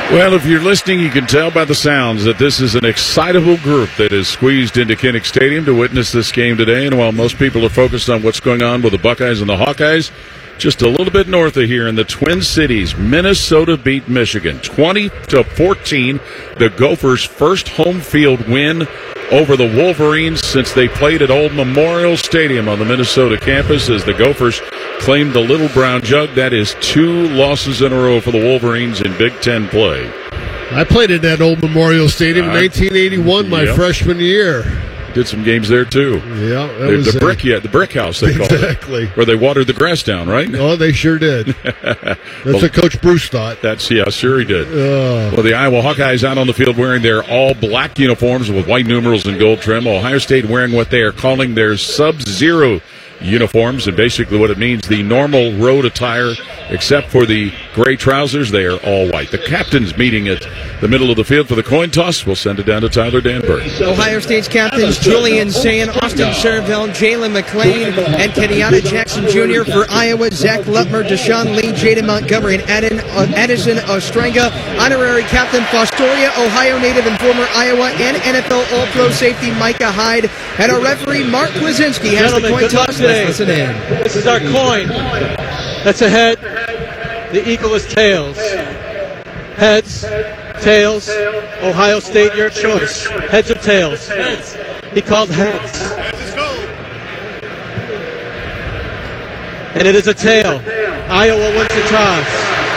Well, if you're listening, you can tell by the sounds that this is an excitable group that is squeezed into Kinnick Stadium to witness this game today. And while most people are focused on what's going on with the Buckeyes and the Hawkeyes, just a little bit north of here in the Twin Cities, Minnesota beat Michigan 20-14. The Gophers' first home field win over the Wolverines since they played at Old Memorial Stadium on the Minnesota campus as the Gophers claimed the Little Brown Jug. That is 2 losses in a row for the Wolverines in Big Ten play. I played at that Old Memorial Stadium in 1981, my freshman year. Did some games there too. Yeah, the brick house they called it, where they watered the grass down, right? Oh, they sure did. That's what Coach Bruce thought. Sure he did. Well, the Iowa Hawkeyes out on the field wearing their all black uniforms with white numerals and gold trim. Ohio State wearing what they are calling their Sub-Zero uniforms, and basically what it means, the normal road attire, except for the gray trousers, they are all white. The captains meeting at the middle of the field for the coin toss. We'll send it down to Tyler Danberg. Ohio State's captains Julian Sayin, Austin Servell, Jalen McClain, and Kenyatta Jackson Jr. For Iowa, Zach Lutmer, Deshaun Lee, Jaden Montgomery, and Addison Ostrenga. Honorary captain Fostoria, Ohio native and former Iowa and NFL All-Pro safety Micah Hyde. And our referee Mark Kwasinski has the coin toss. Let's listen in. This is our coin. That's a head. The eagle is tails. Heads, tails. Ohio State, your choice. Heads or tails? Heads. He called heads. And it is a tail. Iowa wins the toss.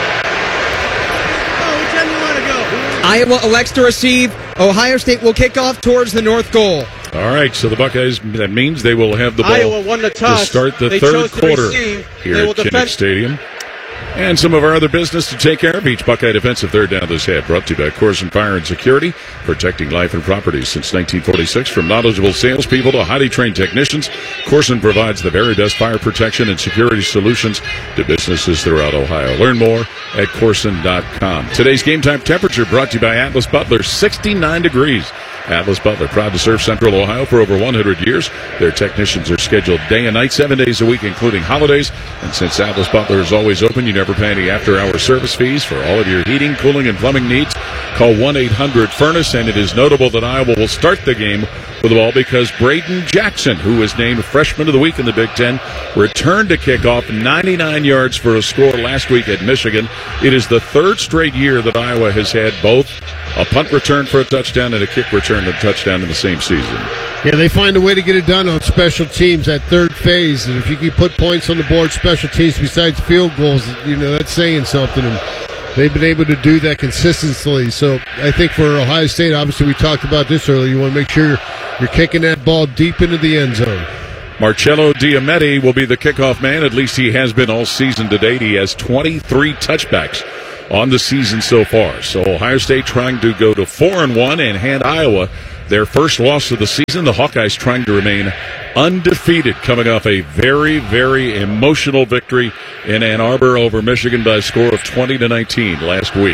Which end you want to go? Iowa elects to receive. Ohio State will kick off towards the north goal. All right, so the Buckeyes, that means they will have the ball Iowa won the toss. to start the third quarter here at Kinnick Stadium. And some of our other business to take care of. Each Buckeye defensive third down this half brought to you by Corson Fire and Security, protecting life and property since 1946. From knowledgeable salespeople to highly trained technicians, Corson provides the very best fire protection and security solutions to businesses throughout Ohio. Learn more at Corson.com. Today's game time temperature brought to you by Atlas Butler, 69 degrees. Atlas Butler, proud to serve Central Ohio for over 100 years. Their technicians are scheduled day and night, 7 days a week, including holidays. And since Atlas Butler is always open, you never pay any after-hour service fees for all of your heating, cooling, and plumbing needs. Call 1-800-FURNACE, and it is notable that Iowa will start the game with the ball because Braden Jackson, who was named Freshman of the Week in the Big Ten, returned to kick off 99 yards for a score last week at Michigan. It is the third straight year that Iowa has had both a punt return for a touchdown and a kick return and a touchdown in the same season. Yeah, they find a way to get it done on special teams, that third phase. And if you can put points on the board, special teams besides field goals, that's saying something. And they've been able to do that consistently. So I think for Ohio State, obviously we talked about this earlier, you want to make sure you're kicking that ball deep into the end zone. Marcello Diametti will be the kickoff man. At least he has been all season to date. He has 23 touchbacks on the season so far. So Ohio State trying to go to 4-1 and hand Iowa their first loss of the season. The Hawkeyes trying to remain undefeated, coming off a very, very emotional victory in Ann Arbor over Michigan by a score of 20-19 last week.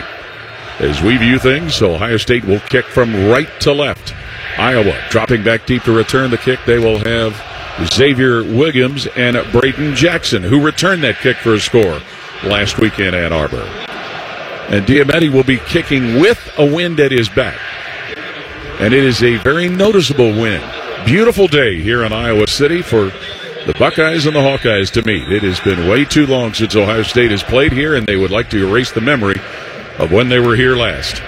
As we view things, Ohio State will kick from right to left. Iowa dropping back deep to return the kick. They will have Xavier Williams and Braden Jackson, who returned that kick for a score last week in Ann Arbor. And Diametti will be kicking with a wind at his back. And it is a very noticeable wind. Beautiful day here in Iowa City for the Buckeyes and the Hawkeyes to meet. It has been way too long since Ohio State has played here, and they would like to erase the memory of when they were here last.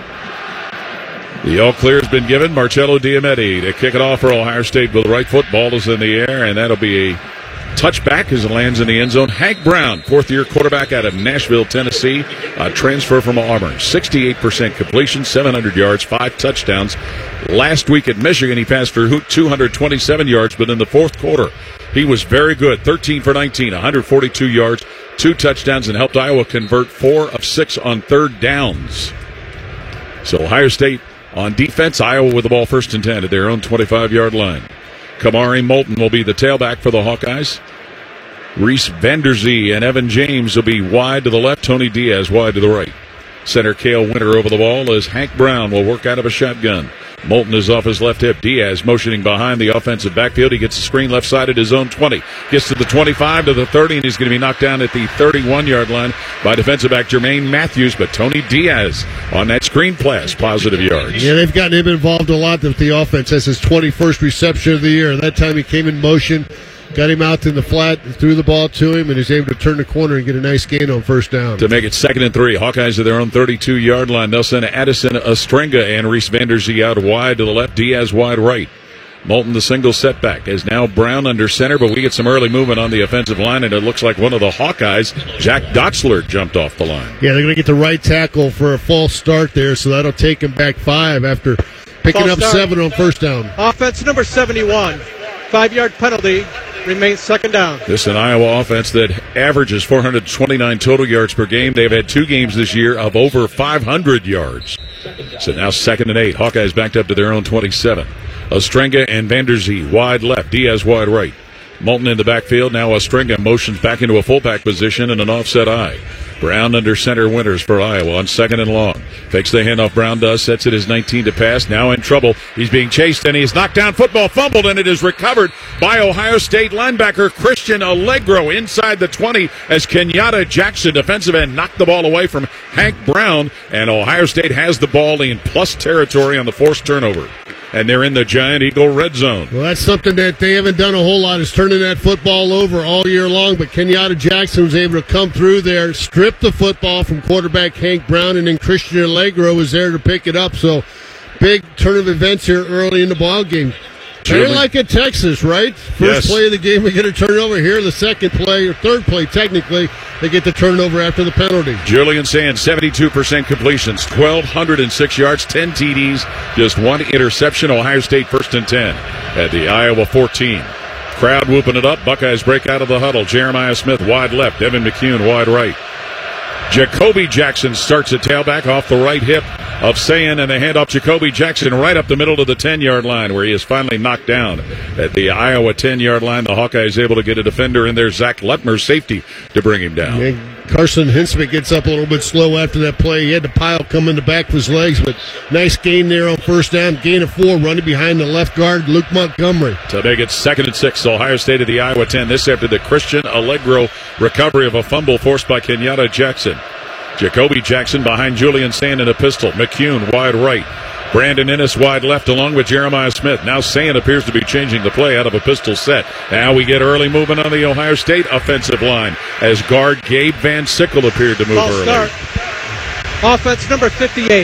The all-clear has been given. Marcello Diametti to kick it off for Ohio State with the right foot. Ball is in the air, and that'll be a touchback as it lands in the end zone. Hank Brown, fourth-year quarterback out of Nashville, Tennessee, a transfer from Auburn. 68% completion, 700 yards, 5 touchdowns. Last week at Michigan, he passed for 227 yards, but in the fourth quarter, he was very good. 13 for 19, 142 yards, 2 touchdowns, and helped Iowa convert 4 of 6 on third downs. So Ohio State on defense, Iowa with the ball first and 10 at their own 25-yard line. Kamari Moulton will be the tailback for the Hawkeyes. Reese Vanderzee and Evan James will be wide to the left. Tony Diaz wide to the right. Center Cale Winter over the ball as Hank Brown will work out of a shotgun. Moulton is off his left hip. Diaz motioning behind the offensive backfield. He gets the screen left side at his own 20. Gets to the 25, to the 30, and he's going to be knocked down at the 31-yard line by defensive back Jermaine Matthews. But Tony Diaz on that screen pass, positive yards. Yeah, they've gotten him involved a lot with the offense. That's his 21st reception of the year. That time he came in motion, got him out in the flat, threw the ball to him, and he's able to turn the corner and get a nice gain on first down. To make it 2nd and 3, Hawkeyes at their own 32-yard line. They'll send Addison Ostrenga and Reese Vanderzee out wide to the left, Diaz wide right. Moulton, the single setback, is now Brown under center, but we get some early movement on the offensive line, and it looks like one of the Hawkeyes, Jack Dotzler, jumped off the line. Yeah, they're going to get the right tackle for a false start there, so that'll take him back 5 after picking up 7 on first down. Offense number 71, 5-yard penalty. Remains 2nd down. This is an Iowa offense that averages 429 total yards per game. They've had 2 games this year of over 500 yards. So now 2nd and 8. Hawkeyes backed up to their own 27. Ostrenga and Vanderzee wide left. Diaz wide right. Moulton in the backfield. Now Ostrenga motions back into a fullback position and an offset eye. Brown under center, Winters for Iowa on 2nd and long. Fakes the handoff. Brown does. Sets it as 19 to pass. Now in trouble. He's being chased and he's knocked down. Football fumbled and it is recovered by Ohio State linebacker Christian Allegro inside the 20 as Kenyatta Jackson, defensive end, knocked the ball away from Hank Brown. And Ohio State has the ball in plus territory on the forced turnover. And they're in the Giant Eagle red zone. Well, that's something that they haven't done a whole lot, is turning that football over all year long. But Kenyatta Jackson was able to come through there, strip the football from quarterback Hank Brown, and then Christian Allegro was there to pick it up. So big turn of events here early in the ball game. They're like at Texas, right? First play of the game, we get a turnover here. The second play, or third play, technically, they get the turnover after the penalty. Julian Sands, 72% completions, 1,206 yards, 10 TDs, just 1 interception. Ohio State 1st and 10 at the Iowa 14. Crowd whooping it up. Buckeyes break out of the huddle. Jeremiah Smith wide left. Devin McCune wide right. Jacoby Jackson starts at tailback off the right hip of Sayin, and they hand off Jacoby Jackson right up the middle to the 10-yard line, where he is finally knocked down at the Iowa 10-yard line. The Hawkeyes able to get a defender in there, Zach Lutmer, safety, to bring him down. Yeah, Carson Hinsmick gets up a little bit slow after that play. He had the pile come in the back of his legs, but nice gain there on first down. Gain of 4, running behind the left guard, Luke Montgomery. To make it 2nd and 6, Ohio State at the Iowa 10. This after the Christian Allegro recovery of a fumble forced by Kenyatta Jackson. Jacoby Jackson behind Julian Sand in a pistol. McCune wide right. Brandon Ennis wide left along with Jeremiah Smith. Now Sand appears to be changing the play out of a pistol set. Now we get early movement on the Ohio State offensive line as guard Gabe Van Sickle appeared to move early. Start. Offense number 58.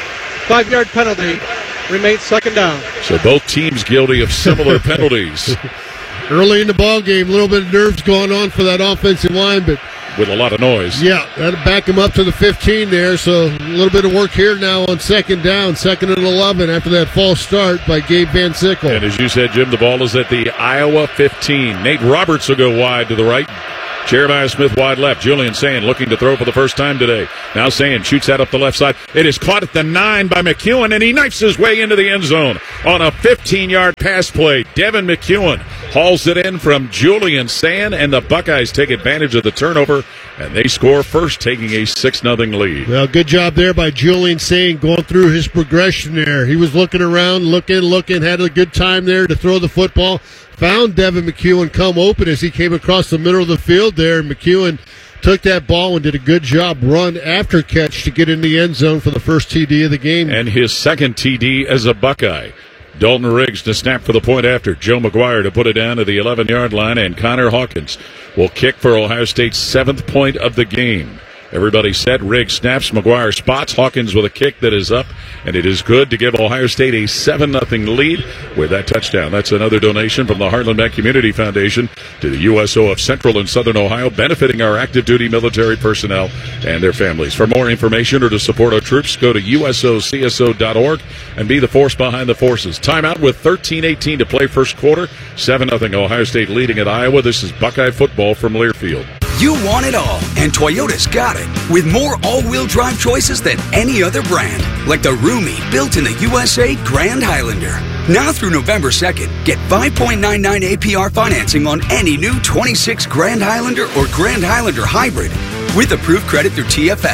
5-yard penalty. Remains 2nd down. So both teams guilty of similar penalties. Early in the ball game, a little bit of nerves going on for that offensive line, but with a lot of noise. Yeah, that'll back him up to the 15 there. So a little bit of work here now on 2nd down, 2nd and 11 after that false start by Gabe Van Sickle. And as you said, Jim, the ball is at the Iowa 15. Nate Roberts will go wide to the right. Jeremiah Smith wide left. Julian Sand looking to throw for the first time today. Now Sand shoots that up the left side. It is caught at the 9 by McEwen, and he knifes his way into the end zone on a 15-yard pass play. Devin McEwen hauls it in from Julian Sand, and the Buckeyes take advantage of the turnover, and they score first, taking a 6-0 lead. Well, good job there by Julian Sand going through his progression there. He was looking around, looking, had a good time there to throw the football. Found Devin McEwen come open as he came across the middle of the field there. McEwen took that ball and did a good job run after catch to get in the end zone for the first TD of the game. And his second TD as a Buckeye. Dalton Riggs to snap for the point after. Joe McGuire to put it down to the 11-yard line, and Connor Hawkins will kick for Ohio State's 7th point of the game. Everybody set. Riggs snaps. McGuire spots. Hawkins with a kick that is up, and it is good to give Ohio State a 7-0 lead with that touchdown. That's another donation from the Heartland Bank Community Foundation to the USO of Central and Southern Ohio, benefiting our active duty military personnel and their families. For more information or to support our troops, go to usocso.org and be the force behind the forces. Timeout with 13:18 to play first quarter. 7-0 Ohio State leading at Iowa. This is Buckeye football from Learfield. You want it all, and Toyota's got it. With more all-wheel drive choices than any other brand. Like the roomy, built-in-the-USA Grand Highlander. Now through November 2nd, get 5.99 APR financing on any new 26 Grand Highlander or Grand Highlander Hybrid. With approved credit through TFS.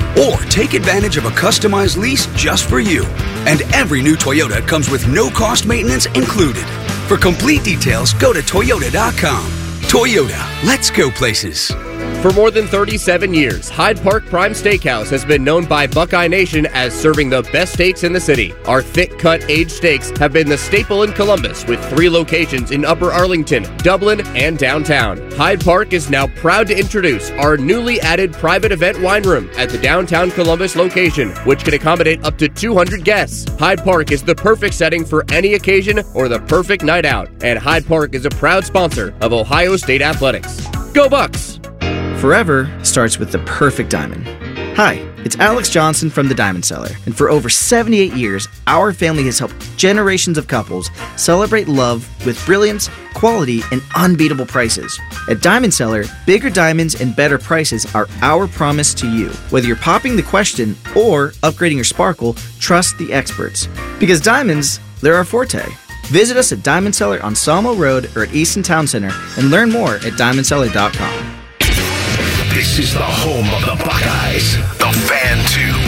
Or take advantage of a customized lease just for you. And every new Toyota comes with no-cost maintenance included. For complete details, go to Toyota.com. Toyota, let's go places. For more than 37 years, Hyde Park Prime Steakhouse has been known by Buckeye Nation as serving the best steaks in the city. Our thick-cut aged steaks have been the staple in Columbus, with 3 locations in Upper Arlington, Dublin, and downtown. Hyde Park is now proud to introduce our newly added private event wine room at the downtown Columbus location, which can accommodate up to 200 guests. Hyde Park is the perfect setting for any occasion or the perfect night out, and Hyde Park is a proud sponsor of Ohio State Athletics. Go Bucks! Forever starts with the perfect diamond. Hi, it's Alex Johnson from the Diamond Cellar, and for over 78 years, our family has helped generations of couples celebrate love with brilliance, quality, and unbeatable prices. At Diamond Cellar, bigger diamonds and better prices are our promise to you. Whether you're popping the question or upgrading your sparkle, trust the experts. Because diamonds, they're our forte. Visit us at Diamond Cellar on Sawmill Road or at Easton Town Center and learn more at diamondcellar.com. This is the home of the Buckeyes, the Fan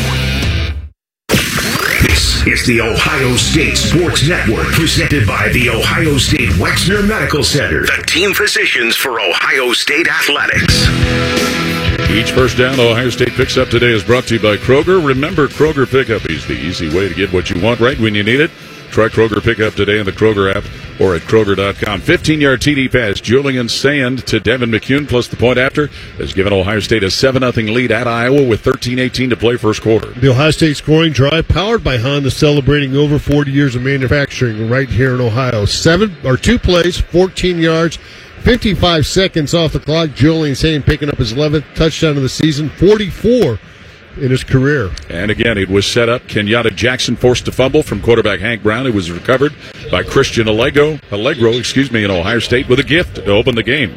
2. This is the Ohio State Sports Network, presented by the Ohio State Wexner Medical Center, the team physicians for Ohio State Athletics. Each first down Ohio State picks up today is brought to you by Kroger. Remember, Kroger Pickup is the easy way to get what you want right when you need it. Try Kroger Pickup today in the Kroger app or at Kroger.com. 15-yard TD pass. Julian Sand to Devin McCune, plus the point after, has given Ohio State a 7-0 lead at Iowa with 13:18 to play first quarter. The Ohio State scoring drive, powered by Honda, celebrating over 40 years of manufacturing right here in Ohio. 2 plays, 14 yards, 55 seconds off the clock. Julian Sand picking up his 11th touchdown of the season, 44 in his career. And again, it was set up. Kenyatta Jackson forced a fumble from quarterback Hank Brown. It was recovered by Christian Allegro, in Ohio State with a gift to open the game.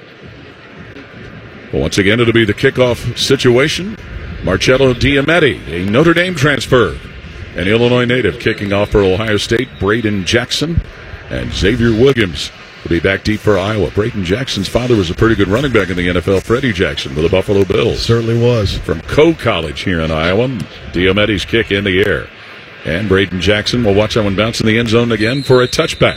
Well, once again, it'll be the kickoff situation. Marcello Diametti, a Notre Dame transfer, an Illinois native, kicking off for Ohio State. Braden Jackson and Xavier Williams will be back deep for Iowa. Braden Jackson's father was a pretty good running back in the NFL, Freddie Jackson, with the Buffalo Bills. Certainly was. From Coe College here in Iowa, Diametti's kick in the air. And Braden Jackson will watch that one bounce in the end zone again for a touchback.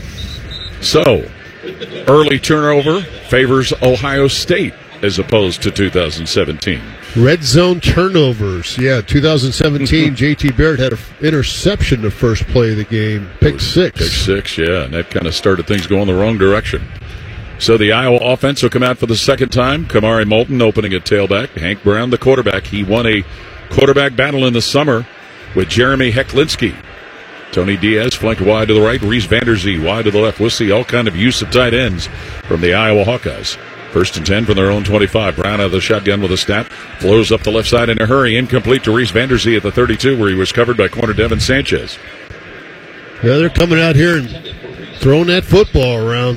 So, early turnover favors Ohio State as opposed to 2017. Red zone turnovers. Yeah, 2017, J.T. Barrett had an interception the first play of the game. Pick six. Pick six, yeah, and that kind of started things going the wrong direction. So the Iowa offense will come out for the second time. Kamari Moulton opening at tailback. Hank Brown, the quarterback. He won a quarterback battle in the summer with Jeremy Hecklinski. Tony Diaz flanked wide to the right. Reese Vanderzee wide to the left. We'll see all kind of use of tight ends from the Iowa Hawkeyes. 1st and 10 from their own 25. Brown out of the shotgun with a snap. Flows up the left side in a hurry. Incomplete to Reese Vanderzee at the 32, where he was covered by corner Devin Sanchez. Yeah, they're coming out here and throwing that football around.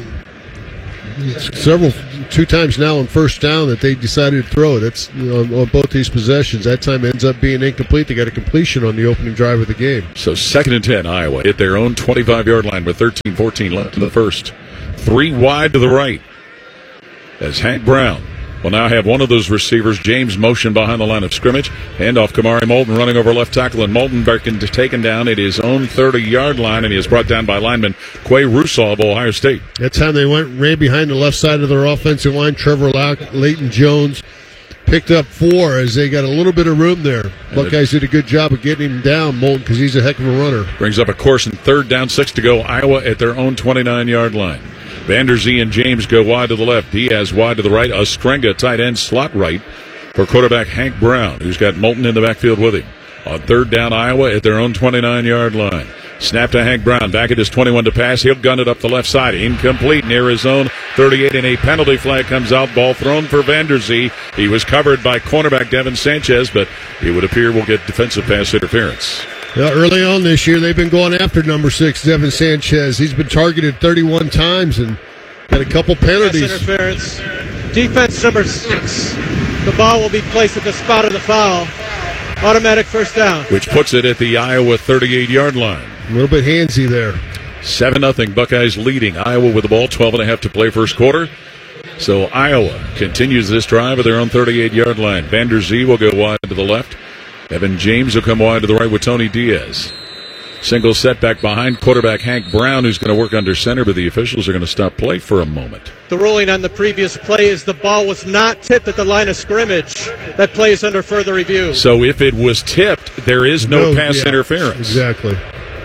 Two times now on first down that they decided to throw it. That's on both these possessions. That time ends up being incomplete. They got a completion on the opening drive of the game. So 2nd and 10, Iowa hit their own 25-yard line with 13-14 left in the first. 3 wide to the right. As Hank Brown will now have one of those receivers, James, motion behind the line of scrimmage. Handoff Kamari Moulton running over left tackle, and Moulton taken down at his own 30-yard line, and he is brought down by lineman Quay Russell of Ohio State. That time they ran behind the left side of their offensive line. Trevor Leighton Jones picked up 4 as they got a little bit of room there. Buckeyes did a good job of getting him down, Moulton, because he's a heck of a runner. Brings up a course in 3rd down, 6 to go. Iowa at their own 29-yard line. Vanderzee and James go wide to the left. Diaz wide to the right. Ostrenga, tight end, slot right for quarterback Hank Brown, who's got Moulton in the backfield with him. On 3rd down, Iowa at their own 29-yard line. Snap to Hank Brown. Back at his 21 to pass. He'll gun it up the left side. Incomplete near his own 38, and a penalty flag comes out. Ball thrown for Vanderzee. He was covered by cornerback Devin Sanchez, but it would appear we'll get defensive pass interference. Yeah, early on this year, they've been going after number 6, Devin Sanchez. He's been targeted 31 times and had a couple penalties. Pass interference. Defense number 6. The ball will be placed at the spot of the foul. Automatic first down. Which puts it at the Iowa 38-yard line. A little bit handsy there. 7-0, Buckeyes leading. Iowa with the ball, 12.5 to play first quarter. So Iowa continues this drive at their own 38-yard line. Vander Zee will go wide to the left. Evan James will come wide to the right with Tony Diaz. Single setback behind quarterback Hank Brown, who's going to work under center, but the officials are going to stop play for a moment. The ruling on the previous play is the ball was not tipped at the line of scrimmage. That play is under further review. So if it was tipped, there is no pass interference. Exactly.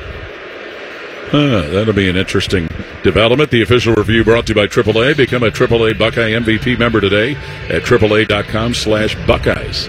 That'll be an interesting development. The official review brought to you by AAA. Become a AAA Buckeye MVP member today at AAA.com/Buckeyes.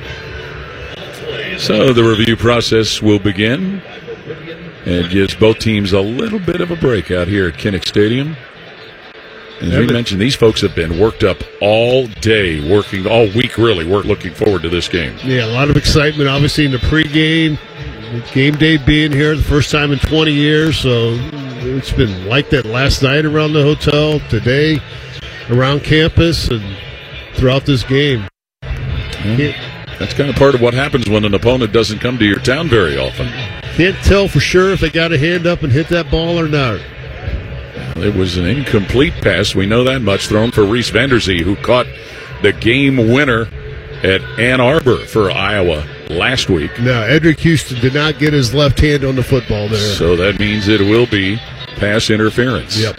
So the review process will begin. And gives both teams a little bit of a break out here at Kinnick Stadium. As we mentioned, these folks have been worked up all day, working all week, really. We're looking forward to this game. Yeah, a lot of excitement, obviously, in the pregame. Game day being here, the first time in 20 years. So it's been like that last night around the hotel, today around campus, and throughout this game. That's kind of part of what happens when an opponent doesn't come to your town very often. Can't tell for sure if they got a hand up and hit that ball or not. It was an incomplete pass. We know that much. Thrown for Reese Vander Zee, who caught the game winner at Ann Arbor for Iowa last week. No, Edric Houston did not get his left hand on the football there. So that means it will be pass interference. Yep.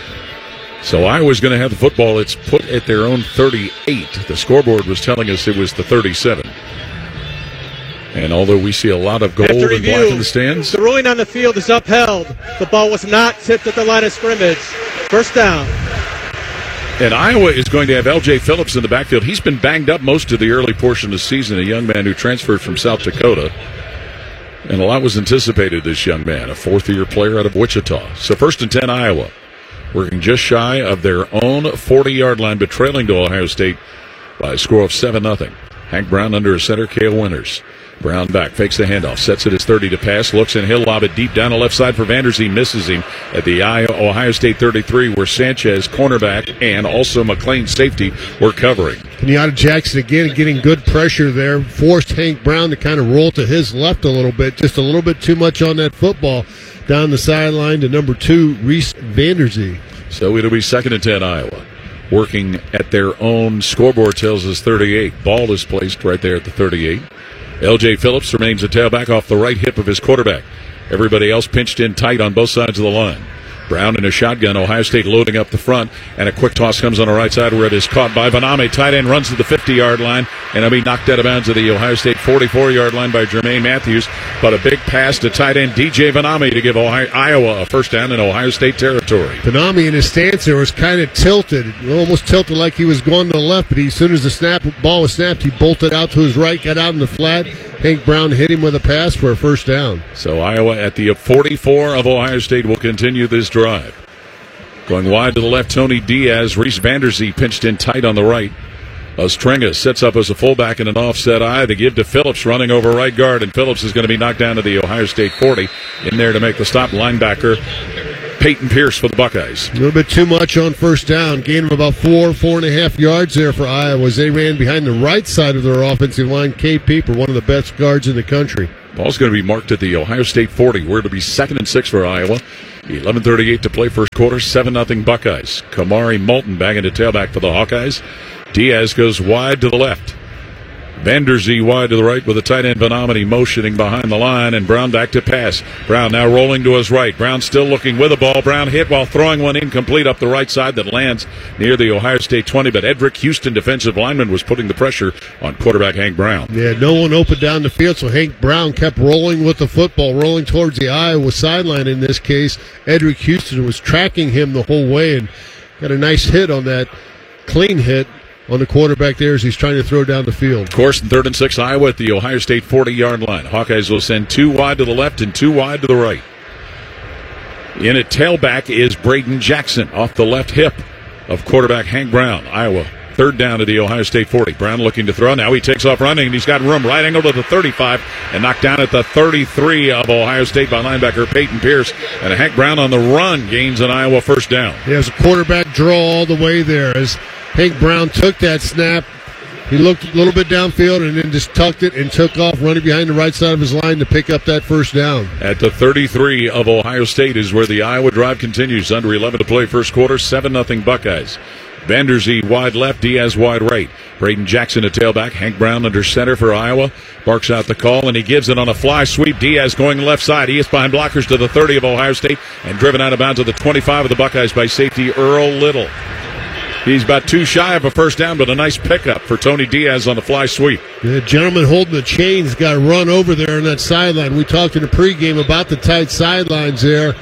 So Iowa's going to have the football. It's put at their own 38. The scoreboard was telling us it was the 37. And although we see a lot of gold and black in the stands, the ruling on the field is upheld. The ball was not tipped at the line of scrimmage. First down. And Iowa is going to have L.J. Phillips in the backfield. He's been banged up most of the early portion of the season, a young man who transferred from South Dakota. And a lot was anticipated, this young man, a fourth-year player out of Wichita. So 1st and 10, Iowa, working just shy of their own 40-yard line, but trailing to Ohio State by a score of 7-0. Hank Brown under a center, Cale Winters. Brown back, fakes the handoff, sets it as 30 to pass, looks and he'll lob it deep down the left side for Vander Zee, misses him at the Ohio State 33, where Sanchez, cornerback, and also McLean, safety, were covering. Kenyatta Jackson again getting good pressure there, forced Hank Brown to kind of roll to his left a little bit, just a little bit too much on that football down the sideline to number 2, Reese Vander Zee. So it'll be 2nd and 10, Iowa. Working at their own scoreboard tells us 38. Ball is placed right there at the 38. L.J. Phillips remains a tailback off the right hip of his quarterback. Everybody else pinched in tight on both sides of the line. Brown in a shotgun, Ohio State loading up the front, and a quick toss comes on the right side where it is caught by Vaname. Tight end runs to the 50-yard line, and it'll be knocked out of bounds at the Ohio State 44-yard line by Jermaine Matthews. But a big pass to tight end DJ Vaname to give Iowa a first down in Ohio State territory. Vaname in his stance there was kind of tilted, almost tilted like he was going to the left, but as soon as the ball was snapped, he bolted out to his right, got out in the flat. Hank Brown hit him with a pass for a first down. So Iowa at the 44 of Ohio State will continue this drive. Going wide to the left, Tony Diaz. Reese Vander Zee pinched in tight on the right. Ostrenga sets up as a fullback in an offset eye to give to Phillips, running over right guard, and Phillips is going to be knocked down to the Ohio State 40. In there to make the stop, linebacker Peyton Pierce for the Buckeyes. A little bit too much on first down. Gain of about 4.5 yards there for Iowa as they ran behind the right side of their offensive line. Cade Pieper, one of the best guards in the country. Ball's going to be marked at the Ohio State 40, where it'll be 2nd and 6 for Iowa. 11:38 to play first quarter, 7-0 Buckeyes. Kamari Moulton back into tailback for the Hawkeyes. Diaz goes wide to the left. Vander Zee wide to the right with a tight end Vaname motioning behind the line, and Brown back to pass. Brown now rolling to his right. Brown still looking with the ball. Brown hit while throwing one incomplete up the right side that lands near the Ohio State 20, but Edric Houston, defensive lineman, was putting the pressure on quarterback Hank Brown. Yeah, no one opened down the field, so Hank Brown kept rolling with the football, rolling towards the Iowa sideline in this case. Edric Houston was tracking him the whole way and got a nice hit on that, clean hit on the quarterback there as he's trying to throw down the field. Of course, in 3rd and 6, Iowa at the Ohio State 40-yard line. Hawkeyes will send 2 wide to the left and 2 wide to the right. In at tailback is Braden Jackson off the left hip of quarterback Hank Brown. Iowa, 3rd down to the Ohio State 40. Brown looking to throw. Now he takes off running, and he's got room. Right angle to the 35 and knocked down at the 33 of Ohio State by linebacker Peyton Pierce. And Hank Brown on the run gains an Iowa first down. He has a quarterback draw all the way there as Hank Brown took that snap. He looked a little bit downfield and then just tucked it and took off, running behind the right side of his line to pick up that first down. At the 33 of Ohio State is where the Iowa drive continues. Under 11 to play first quarter, 7-0 Buckeyes. Vanderzee wide left, Diaz wide right. Braden Jackson a tailback. Hank Brown under center for Iowa. Barks out the call, and he gives it on a fly sweep. Diaz going left side. He is behind blockers to the 30 of Ohio State and driven out of bounds to the 25 of the Buckeyes by safety Earl Little. He's about too shy of a first down, but a nice pickup for Tony Diaz on the fly sweep. The gentleman holding the chains got run over there on that sideline. We talked in the pregame about the tight sidelines there.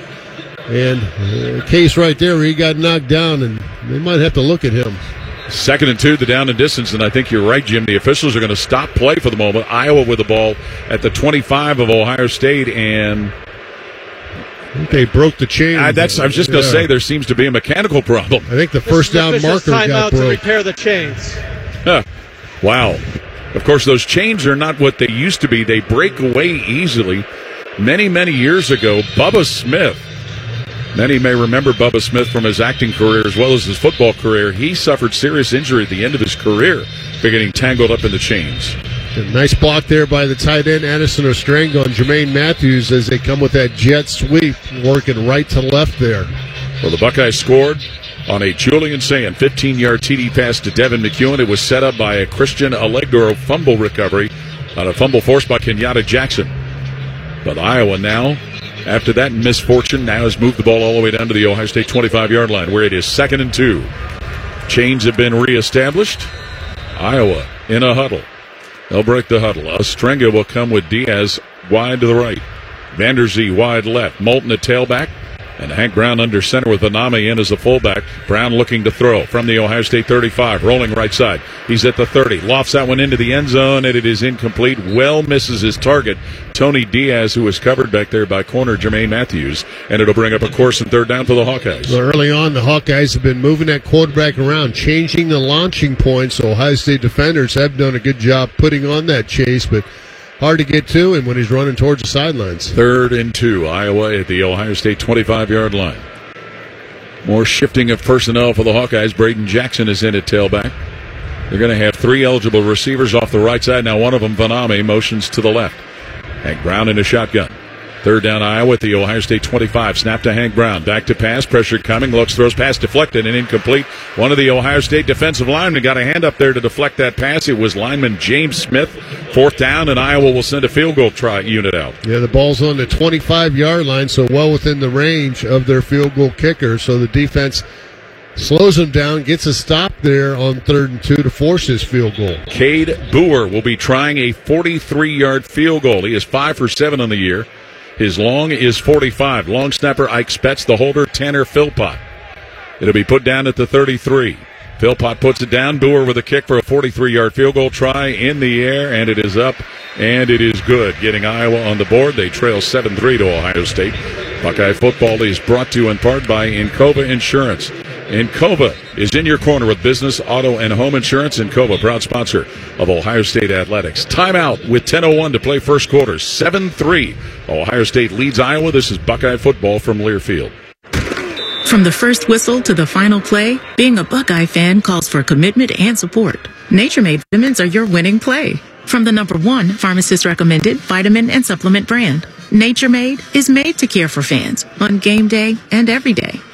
And a case right there where he got knocked down, and they might have to look at him. 2nd and 2, the down and distance, and I think you're right, Jim. The officials are going to stop play for the moment. Iowa with the ball at the 25 of Ohio State, and I think they broke the chain. I was just going to say there seems to be a mechanical problem. I think the first down marker got broke. To repair the chains. Wow. Of course, those chains are not what they used to be. They break away easily. Many, many years ago, Bubba Smith, many may remember Bubba Smith from his acting career as well as his football career. He suffered serious injury at the end of his career by getting tangled up in the chains. A nice block there by the tight end, Addison Ostrenga, and Jermaine Matthews as they come with that jet sweep, working right to left there. Well, the Buckeyes scored on a Julian Sand 15-yard TD pass to Devin McEwen. It was set up by a Christian Allegro fumble recovery on a fumble forced by Kenyatta Jackson. But Iowa now, after that misfortune, now has moved the ball all the way down to the Ohio State 25-yard line, where it is 2nd and 2. Chains have been reestablished. Iowa in a huddle. They'll break the huddle. Ostrenga will come with Diaz wide to the right. Vanderzee wide left. Moulton at tailback. And Hank Brown under center with Vanami in as a fullback. Brown looking to throw from the Ohio State 35. Rolling right side. He's at the 30. Lofts that one into the end zone, and it is incomplete. Well misses his target, Tony Diaz, who was covered back there by corner Jermaine Matthews. And it'll bring up a course and 3rd down for the Hawkeyes. Well, early on, the Hawkeyes have been moving that quarterback around, changing the launching point. So Ohio State defenders have done a good job putting on that chase, but hard to get to him when he's running towards the sidelines. 3rd and 2, Iowa at the Ohio State 25-yard line. More shifting of personnel for the Hawkeyes. Braden Jackson is in at tailback. They're going to have 3 eligible receivers off the right side. Now one of them, Vanami, motions to the left. Hank Brown in a shotgun. 3rd down, Iowa at the Ohio State 25. Snap to Hank Brown. Back to pass. Pressure coming. Looks, throws, pass deflected and incomplete. One of the Ohio State defensive linemen got a hand up there to deflect that pass. It was lineman James Smith. 4th down, and Iowa will send a field goal unit out. Yeah, the ball's on the 25-yard line, so well within the range of their field goal kicker. So the defense slows them down, gets a stop there on 3rd and 2 to force his field goal. Cade Boer will be trying a 43-yard field goal. He is 5 for 7 on the year. His long is 45. Long snapper Ike Spetz, the holder Tanner Philpott. It'll be put down at the 33. Philpott puts it down. Boer with a kick for a 43-yard field goal try in the air, and it is up, and it is good. Getting Iowa on the board. They trail 7-3 to Ohio State. Buckeye football is brought to you in part by Encova Insurance. Encova is in your corner with business, auto, and home insurance. Encova, proud sponsor of Ohio State Athletics. Timeout with 10:01 to play first quarter. 7-3. Ohio State leads Iowa. This is Buckeye football from Learfield. From the first whistle to the final play, being a Buckeye fan calls for commitment and support. Nature Made vitamins are your winning play. From the #1 pharmacist-recommended vitamin and supplement brand, Nature Made is made to care for fans on game day and every day.